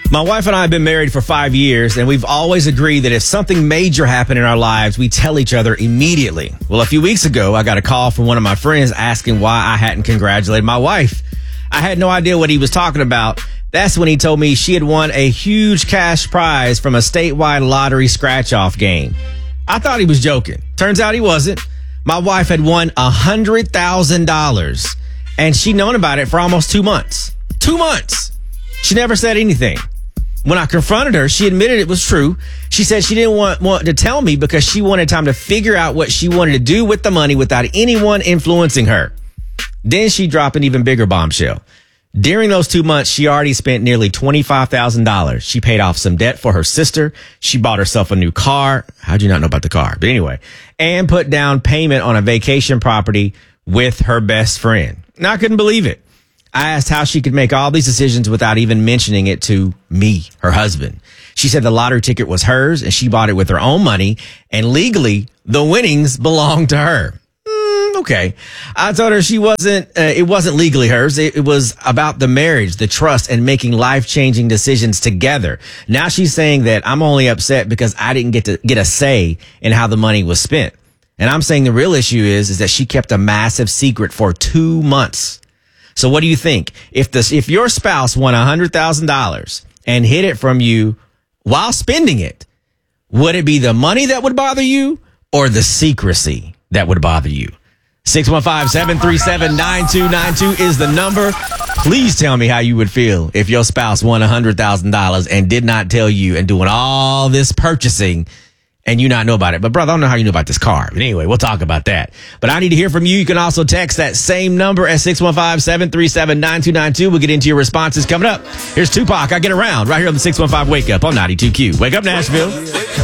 My wife and I have been married for 5 years, and we've always agreed that if something major happened in our lives, we tell each other immediately. Well, a few weeks ago, I got a call from one of my friends asking why I hadn't congratulated my wife. I had no idea what he was talking about. That's when he told me she had won a huge cash prize from a statewide lottery scratch-off game. I thought he was joking. Turns out he wasn't. My wife had won $100,000, and she'd known about it for almost 2 months. 2 months! She never said anything. When I confronted her, she admitted it was true. She said she didn't want to tell me because she wanted time to figure out what she wanted to do with the money without anyone influencing her. Then she dropped an even bigger bombshell. During those 2 months, she already spent nearly $25,000. She paid off some debt for her sister. She bought herself a new car. How'd you not know about the car? But anyway, and put down payment on a vacation property with her best friend. Now, I couldn't believe it. I asked how she could make all these decisions without even mentioning it to me, her husband. She said the lottery ticket was hers and she bought it with her own money, and legally the winnings belonged to her. Okay. I told her it wasn't legally hers. It was about the marriage, the trust, and making life-changing decisions together. Now she's saying that I'm only upset because I didn't get a say in how the money was spent. And I'm saying the real issue is that she kept a massive secret for 2 months. So what do you think? If your spouse won $100,000 and hid it from you while spending it, would it be the money that would bother you or the secrecy that would bother you? 615-737-9292 is the number. Please tell me how you would feel if your spouse won $100,000 and did not tell you and doing all this purchasing and you not know about it. But brother, I don't know how you know about this car. But anyway, we'll talk about that. But I need to hear from you. You can also text that same number at 615-737-9292. We'll get into your responses coming up. Here's Tupac, I Get Around, right here on the 615 Wake Up on 92Q. Wake up, Nashville.